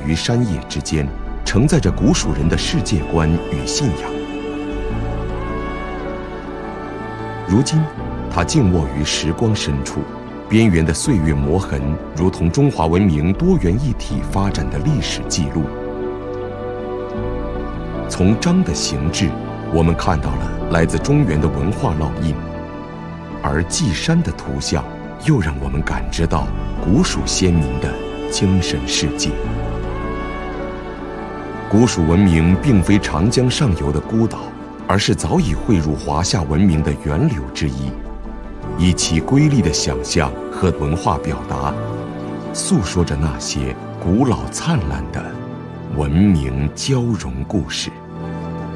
于山野之间，承载着古蜀人的世界观与信仰。如今，它静卧于时光深处，边缘的岁月磨痕，如同中华文明多元一体发展的历史记录。从章的形制，我们看到了来自中原的文化烙印，而稷山的图像又让我们感知到古蜀先民的精神世界。古蜀文明并非长江上游的孤岛，而是早已汇入华夏文明的源流之一，以其瑰丽的想象和文化表达，诉说着那些古老灿烂的文明交融故事。